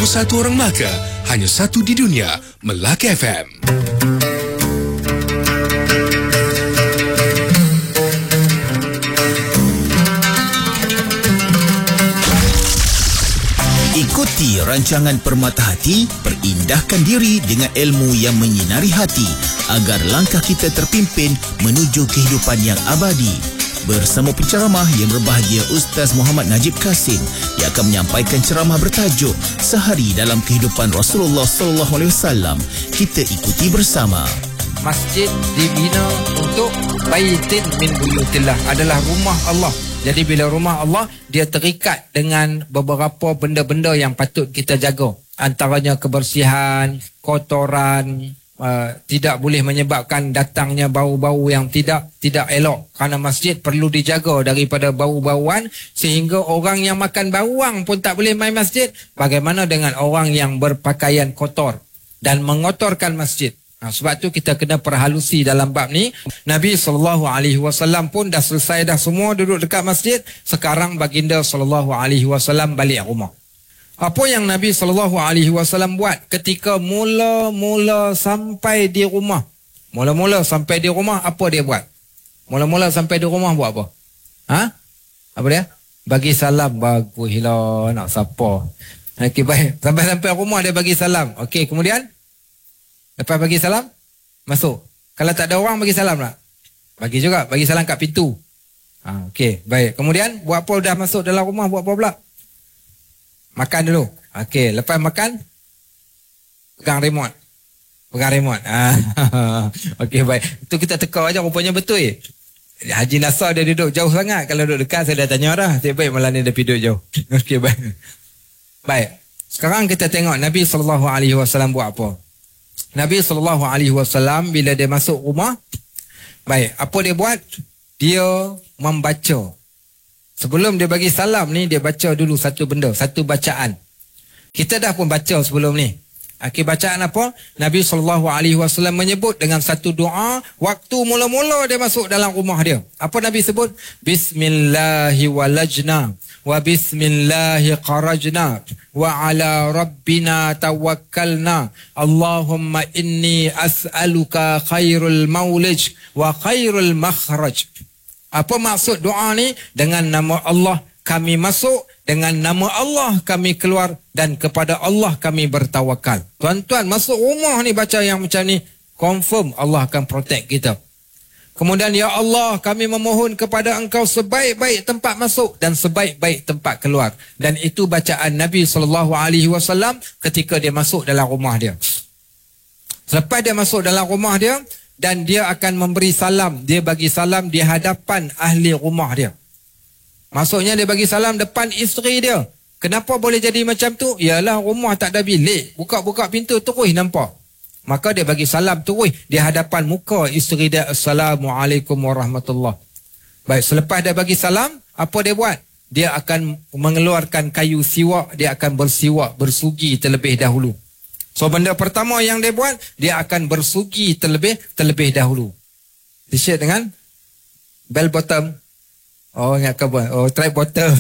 satu orang Melaka, hanya satu di dunia, Melaka FM. Ikuti rancangan Permata Hati, perindahkan diri dengan ilmu yang menyinari hati agar langkah kita terpimpin menuju kehidupan yang abadi. Bersama penceramah yang berbahagia Ustaz Muhammad Najib Kasim yang akan menyampaikan ceramah bertajuk Sehari dalam Kehidupan Rasulullah SAW. Kita ikuti bersama. Masjid dibina untuk baitin min buyutillah, adalah rumah Allah. Jadi bila rumah Allah, dia terikat dengan beberapa benda-benda yang patut kita jaga. Antaranya kebersihan, kotoran, tidak boleh menyebabkan datangnya bau-bau yang tidak elok. Kerana masjid perlu dijaga daripada bau-bauan, sehingga orang yang makan bawang pun tak boleh main masjid. Bagaimana dengan orang yang berpakaian kotor dan mengotorkan masjid? Sebab tu kita kena perhalusi dalam bab ni. Nabi SAW pun dah selesai dah semua duduk dekat masjid. Sekarang baginda SAW balik rumah. Apa yang Nabi SAW buat ketika mula-mula sampai di rumah? Mula-mula sampai di rumah, apa dia buat? Mula-mula sampai di rumah buat apa? Apa dia? Bagi salam. Baguslah, nak siapa? Okey, baik. Sampai rumah dia bagi salam. Okey, kemudian? Lepas bagi salam, masuk. Kalau tak ada orang, bagi salam tak? Bagi juga, bagi salam kat pintu. Okey, baik. Kemudian, buat apa dah masuk dalam rumah, buat apa pula? Makan dulu. Okey, lepas makan, pegang remote. Okey, baik. Itu kita teka aja, rupanya betul. Haji Nasar dia duduk jauh sangat. Kalau duduk dekat, saya dah tanya dah. Saya baik malam ni dia pergi duduk jauh. Okey, baik. Baik. Sekarang kita tengok Nabi SAW buat apa. Nabi SAW bila dia masuk rumah, baik, apa dia buat? Dia membaca. Sebelum dia bagi salam ni, dia baca dulu satu benda, satu bacaan. Kita dah pun baca sebelum ni. Okey, bacaan apa? Nabi SAW menyebut dengan satu doa waktu mula-mula dia masuk dalam rumah dia. Apa Nabi sebut? Bismillahi walajna wa bismillahi kharajna wa ala rabbina tawakkalna. Allahumma inni as'aluka khairul maulij wa khairul makhraj. Apa maksud doa ni? Dengan nama Allah kami masuk, dengan nama Allah kami keluar, dan kepada Allah kami bertawakal. Tuan-tuan, masuk rumah ni baca yang macam ni, confirm Allah akan protect kita. Kemudian, ya Allah, kami memohon kepada Engkau sebaik-baik tempat masuk dan sebaik-baik tempat keluar. Dan itu bacaan Nabi SAW ketika dia masuk dalam rumah dia. Selepas dia masuk dalam rumah dia, dan dia akan memberi salam, dia bagi salam di hadapan ahli rumah dia. Maksudnya dia bagi salam depan isteri dia. Kenapa boleh jadi macam tu? Ialah rumah tak ada bilik. Buka-buka pintu terus nampak. Maka dia bagi salam terus di hadapan muka isteri dia. Assalamualaikum warahmatullahi. Baik, selepas dia bagi salam, apa dia buat? Dia akan mengeluarkan kayu siwak. Dia akan bersiwak, bersugi terlebih dahulu. So benda pertama yang dia buat, dia akan bersugi terlebih dahulu. T-shirt dengan bell bottom. Oh, ingat khabar. Oh, try bottle.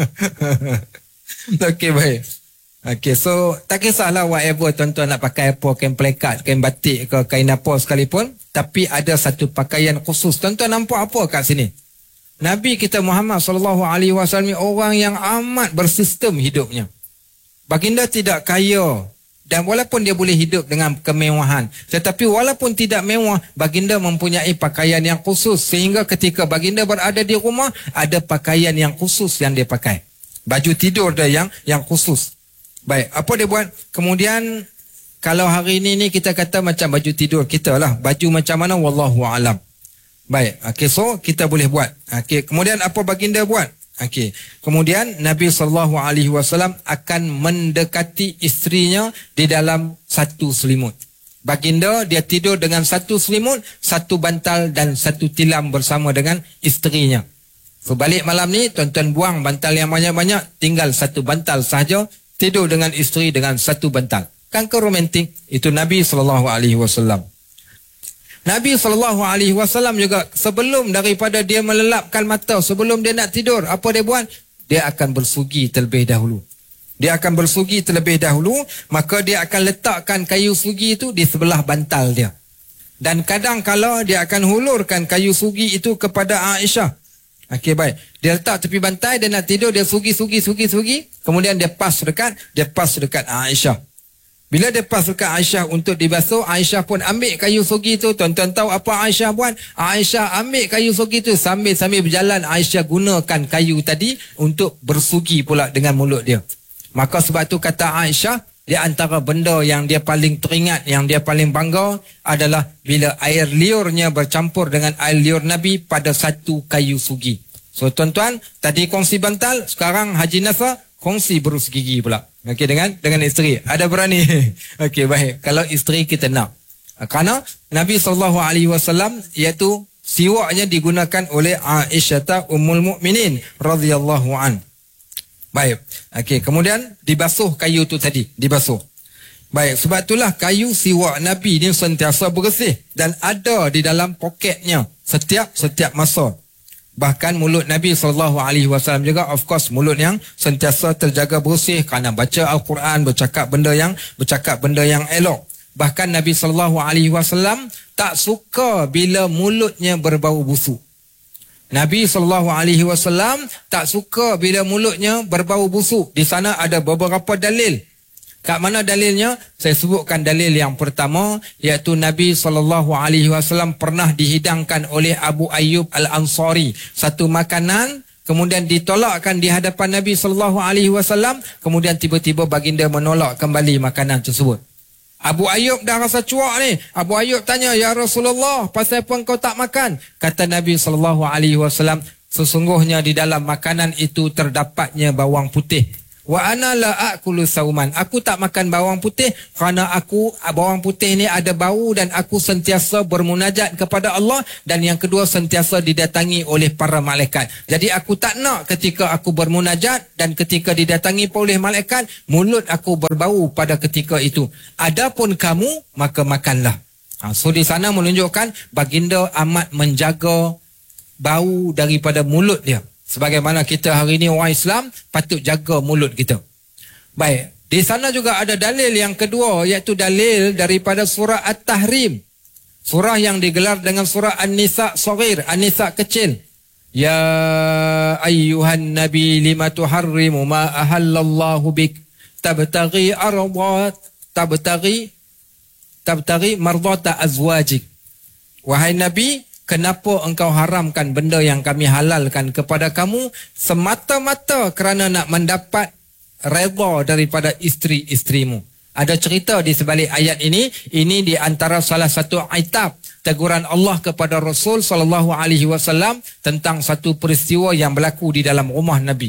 Okey, baik. Okey, so tak kisahlah whatever tuan-tuan nak pakai apa, kain plekat, kain batik ke, kain apa sekalipun. Tapi ada satu pakaian khusus. Tuan-tuan nampak apa kat sini? Nabi kita Muhammad SAW orang yang amat bersistem hidupnya. Baginda tidak kaya. Dan walaupun dia boleh hidup dengan kemewahan, tetapi walaupun tidak mewah, baginda mempunyai pakaian yang khusus. Sehingga ketika baginda berada di rumah, ada pakaian yang khusus yang dia pakai. Baju tidur dia yang khusus. Baik, apa dia buat? Kemudian, kalau hari ini kita kata macam baju tidur kita lah. Baju macam mana? Wallahu'alam. Baik, okay, so kita boleh buat. Okay, kemudian apa baginda buat? Okey. Kemudian Nabi SAW akan mendekati isterinya di dalam satu selimut. Baginda dia tidur dengan satu selimut, satu bantal dan satu tilam bersama dengan isterinya. So balik malam ni tuan-tuan buang bantal yang banyak-banyak, tinggal satu bantal sahaja, tidur dengan isteri dengan satu bantal. Kan romantik? Itu Nabi SAW. Nabi SAW juga sebelum daripada dia melelapkan mata, sebelum dia nak tidur, apa dia buat? Dia akan bersugi terlebih dahulu. Dia akan bersugi terlebih dahulu, maka dia akan letakkan kayu sugi itu di sebelah bantal dia. Dan kadang-kala dia akan hulurkan kayu sugi itu kepada Aisyah. Okey, baik. Dia letak tepi bantai, dia nak tidur, dia sugi. Kemudian dia pas dekat Aisyah. Bila dia pas dekat Aisyah untuk dibasuh, Aisyah pun ambil kayu sugi itu. Tuan-tuan tahu apa Aisyah buat? Aisyah ambil kayu sugi itu, sambil berjalan Aisyah gunakan kayu tadi untuk bersugi pula dengan mulut dia. Maka sebab tu kata Aisyah, di antara benda yang dia paling teringat, yang dia paling bangga adalah bila air liurnya bercampur dengan air liur Nabi pada satu kayu sugi. So tuan-tuan, tadi kongsi bantal, sekarang Haji Nasser kongsi berus gigi pula. Okey, dengan isteri. Ada berani? Okey, baik. Kalau isteri kita nak. Kerana Nabi SAW iaitu siwaknya digunakan oleh Aisyah Ummul Mukminin radhiyallahu an. Baik. Okey, kemudian dibasuh kayu tu tadi, dibasuh. Baik, sebab itulah kayu siwak Nabi ni sentiasa bersih dan ada di dalam poketnya setiap masa. Bahkan mulut Nabi SAW juga, of course, mulut yang sentiasa terjaga bersih kerana baca Al-Quran, bercakap benda yang elok. Bahkan Nabi SAW tak suka bila mulutnya berbau busuk. Nabi SAW tak suka bila mulutnya berbau busuk. Di sana ada beberapa dalil. Kat mana dalilnya? Saya sebutkan dalil yang pertama, iaitu Nabi SAW pernah dihidangkan oleh Abu Ayyub Al-Ansari satu makanan, kemudian ditolakkan di hadapan Nabi SAW, kemudian tiba-tiba baginda menolak kembali makanan tersebut. Abu Ayyub dah rasa cuak ni. Abu Ayyub tanya, "Ya Rasulullah, pasal apa engkau tak makan?" Kata Nabi SAW, "Sesungguhnya di dalam makanan itu terdapatnya bawang putih. Wa ana la akulu sauman." Aku tak makan bawang putih kerana bawang putih ni ada bau dan aku sentiasa bermunajat kepada Allah, dan yang kedua sentiasa didatangi oleh para malaikat. Jadi aku tak nak ketika aku bermunajat dan ketika didatangi oleh malaikat, mulut aku berbau pada ketika itu. Adapun kamu, maka makanlah. So di sana menunjukkan baginda amat menjaga bau daripada mulut dia. Sebagaimana kita hari ini orang Islam patut jaga mulut kita. Baik, di sana juga ada dalil yang kedua, iaitu dalil daripada surah At-Tahrim. Surah yang digelar dengan surah An-Nisa Saghir, An-Nisa kecil. Ya ayyuhan nabi lima tuharrimu ma ahallallahu bik tabtaghi mardata azwajik. Wahai Nabi, kenapa engkau haramkan benda yang kami halalkan kepada kamu semata-mata kerana nak mendapat redha daripada isteri-isterimu? Ada cerita di sebalik ayat ini. Ini di antara salah satu aitab teguran Allah kepada Rasul SAW tentang satu peristiwa yang berlaku di dalam rumah Nabi.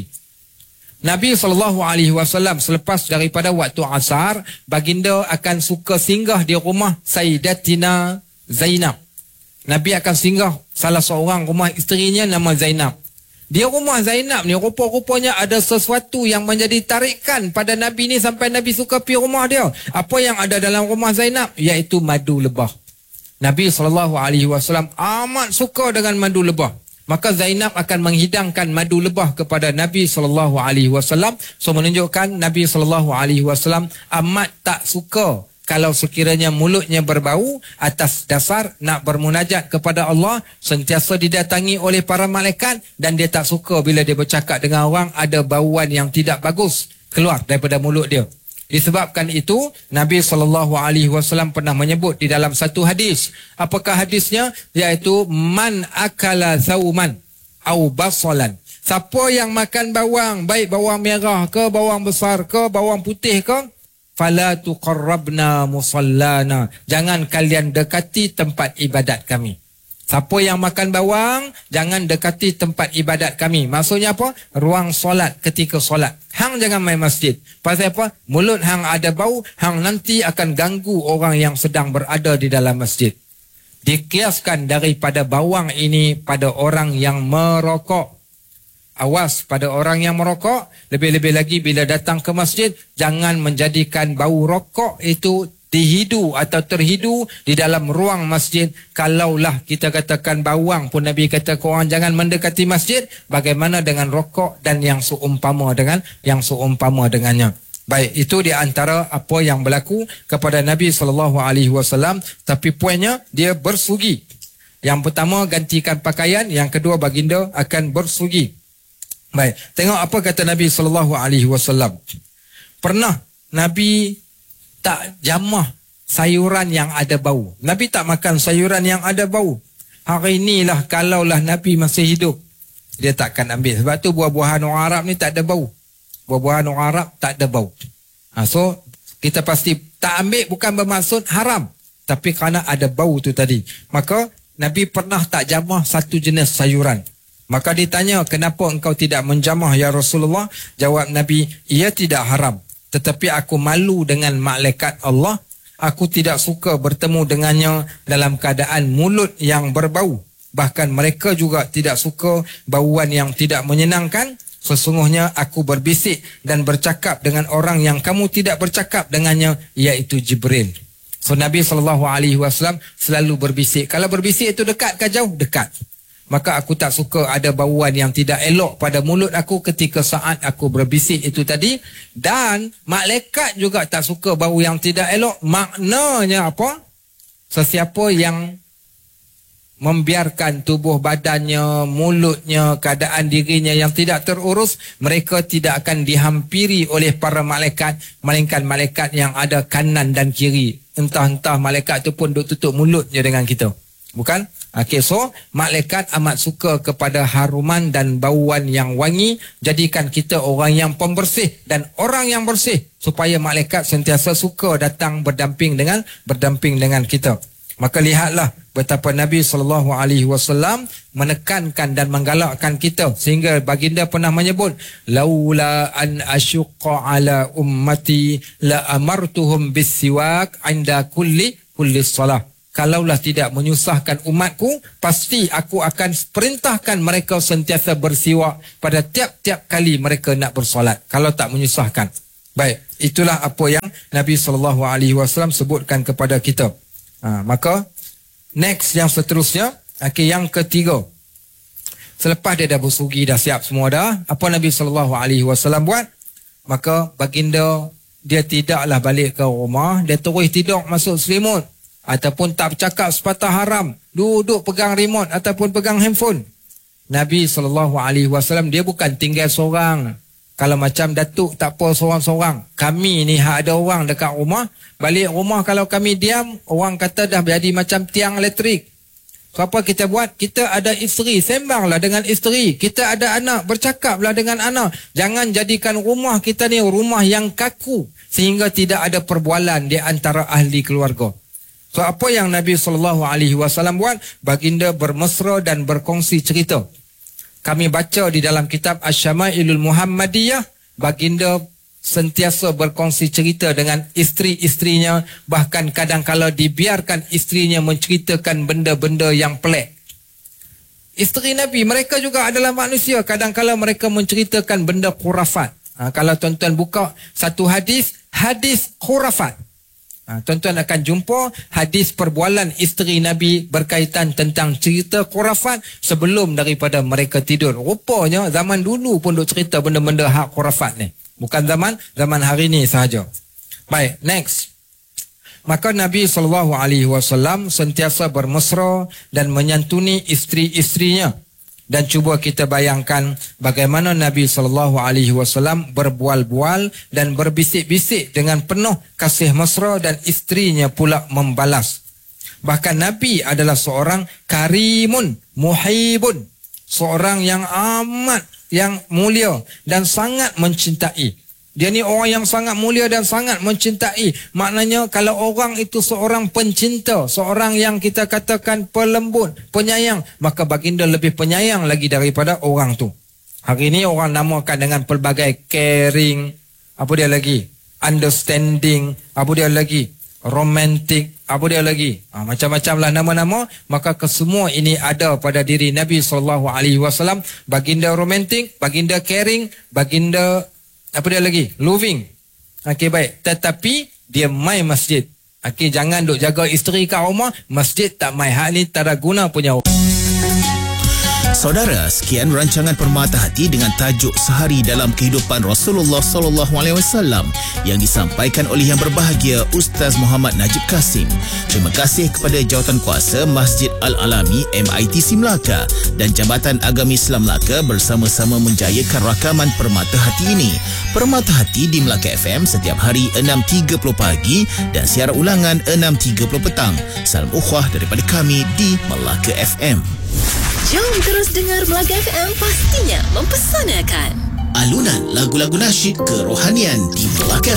Nabi SAW selepas daripada waktu asar, baginda akan suka singgah di rumah Sayyidatina Zainab. Nabi akan singgah salah seorang rumah isterinya nama Zainab. Di rumah Zainab ni rupa-rupanya ada sesuatu yang menjadi tarikan pada Nabi ni sampai Nabi suka pergi rumah dia. Apa yang ada dalam rumah Zainab? Iaitu madu lebah. Nabi SAW amat suka dengan madu lebah. Maka Zainab akan menghidangkan madu lebah kepada Nabi SAW. So menunjukkan Nabi SAW amat tak suka kalau sekiranya mulutnya berbau atas dasar nak bermunajat kepada Allah, sentiasa didatangi oleh para malaikat, dan dia tak suka bila dia bercakap dengan orang ada bauan yang tidak bagus keluar daripada mulut dia. Disebabkan itu Nabi SAW pernah menyebut di dalam satu hadis. Apakah hadisnya? Iaitu man akala sauman au basalan. Siapa yang makan bawang, baik bawang merah ke, bawang besar ke, bawang putih ke, fala tuqarrabna musallana, jangan kalian dekati tempat ibadat kami. Siapa yang makan bawang, jangan dekati tempat ibadat kami. Maksudnya apa? Ruang solat ketika solat. Hang jangan main masjid. Pasal apa? Mulut hang ada bau, hang nanti akan ganggu orang yang sedang berada di dalam masjid. Dikiaskan daripada bawang ini pada orang yang merokok. Awas pada orang yang merokok, lebih-lebih lagi bila datang ke masjid, jangan menjadikan bau rokok itu dihidu atau terhidu di dalam ruang masjid. Kalaulah kita katakan bawang pun Nabi kata korang jangan mendekati masjid, bagaimana dengan rokok dan yang seumpama dengannya. Baik, itu di antara apa yang berlaku kepada Nabi SAW. Tapi poinnya dia bersugi. Yang pertama gantikan pakaian, yang kedua baginda akan bersugi. Baik, tengok apa kata Nabi SAW. Pernah Nabi tak jamah sayuran yang ada bau. Nabi tak makan sayuran yang ada bau. Hari inilah kalaulah Nabi masih hidup, dia takkan ambil. Sebab tu buah-buahan orang Arab ni tak ada bau. Buah-buahan orang Arab tak ada bau. So kita pasti tak ambil bukan bermaksud haram, tapi kerana ada bau tu tadi. Maka Nabi pernah tak jamah satu jenis sayuran. Maka ditanya, kenapa engkau tidak menjamah ya Rasulullah? Jawab Nabi, ia tidak haram, tetapi aku malu dengan malaikat Allah. Aku tidak suka bertemu dengannya dalam keadaan mulut yang berbau. Bahkan mereka juga tidak suka bauan yang tidak menyenangkan. Sesungguhnya aku berbisik dan bercakap dengan orang yang kamu tidak bercakap dengannya, iaitu Jibril. So Nabi SAW selalu berbisik. Kalau berbisik itu dekat ke jauh? Dekat. Maka aku tak suka ada bauan yang tidak elok pada mulut aku ketika saat aku berbisik itu tadi. Dan malaikat juga tak suka bau yang tidak elok. Maknanya apa? Sesiapa yang membiarkan tubuh badannya, mulutnya, keadaan dirinya yang tidak terurus, mereka tidak akan dihampiri oleh para malaikat, melainkan malaikat yang ada kanan dan kiri. Entah-entah malaikat itu pun duk tutup mulutnya dengan kita. Bukan? Okay, so malaikat amat suka kepada haruman dan bauan yang wangi. Jadikan kita orang yang pembersih dan orang yang bersih, supaya malaikat sentiasa suka datang berdamping dengan kita. Maka lihatlah betapa Nabi SAW menekankan dan menggalakkan kita, sehingga baginda pernah menyebut, laula an asyqa ala ummati la amartuhum bisiwak inda kulli salah. Kalaulah tidak menyusahkan umatku, pasti aku akan perintahkan mereka sentiasa bersiwak pada tiap-tiap kali mereka nak bersolat. Kalau tak menyusahkan. Baik, itulah apa yang Nabi SAW sebutkan kepada kita. Maka next yang seterusnya, yang ketiga. Selepas dia dah bersugi, dah siap semua dah, apa Nabi SAW buat? Maka baginda dia tidaklah balik ke rumah, dia terus tidur masuk selimut. Ataupun tak bercakap sepatah haram, duduk pegang remote ataupun pegang handphone. Nabi SAW dia bukan tinggal seorang. Kalau macam Datuk tak apa seorang-seorang. Kami ni ada orang dekat rumah. Balik rumah kalau kami diam, orang kata dah jadi macam tiang elektrik. So apa kita buat? Kita ada isteri, sembanglah dengan isteri. Kita ada anak, bercakaplah dengan anak. Jangan jadikan rumah kita ni rumah yang kaku, sehingga tidak ada perbualan di antara ahli keluarga. So apa yang Nabi SAW buat? Baginda bermesra dan berkongsi cerita. Kami baca di dalam kitab Asy-Syama'ilul Muhammadiyah, baginda sentiasa berkongsi cerita dengan isteri-isterinya, bahkan kadang-kala dibiarkan isterinya menceritakan benda-benda yang pelik. Isteri Nabi, mereka juga adalah manusia, kadang-kala mereka menceritakan benda khurafat. Kalau tuan-tuan buka satu hadis khurafat, tuan-tuan akan jumpa hadis perbualan isteri Nabi berkaitan tentang cerita khurafat sebelum daripada mereka tidur. Rupanya zaman dulu pun duk cerita benda-benda hak khurafat ni. Bukan zaman hari ni sahaja. Baik, next. Maka Nabi SAW sentiasa bermesra dan menyantuni isteri-isterinya. Dan cuba kita bayangkan bagaimana Nabi SAW berbual-bual dan berbisik-bisik dengan penuh kasih mesra, dan isterinya pula membalas. Bahkan Nabi adalah seorang karimun, muhibun, seorang yang amat yang mulia dan sangat mencintai. Dia ni orang yang sangat mulia dan sangat mencintai. Maknanya kalau orang itu seorang pencinta, seorang yang kita katakan pelembut, penyayang, maka baginda lebih penyayang lagi daripada orang tu. Hari ini orang namakan dengan pelbagai caring, apa dia lagi? Understanding, apa dia lagi? Romantic, apa dia lagi? Macam-macam lah nama-nama. Maka kesemua ini ada pada diri Nabi SAW. Baginda romantic, baginda caring, baginda apa dia lagi? Loving. Okey, baik. Tetapi dia mai masjid. Okey, jangan duk jaga isteri kat rumah, masjid tak mai. Hak ni tak ada guna punya. Saudara, sekian rancangan Permata Hati dengan tajuk Sehari dalam Kehidupan Rasulullah SAW yang disampaikan oleh yang berbahagia Ustaz Muhammad Najib Kasim. Terima kasih kepada Jawatankuasa Masjid Al-Alami MITC Melaka dan Jabatan Agama Islam Melaka bersama-sama menjayakan rakaman Permata Hati ini. Permata Hati di Melaka FM setiap hari 6.30 pagi dan siaran ulangan 6.30 petang. Salam ukhuwah daripada kami di Melaka FM. Jom terus dengar Melaka FM, pastinya mempesonakan. Alunan lagu-lagu nasyid kerohanian di Melaka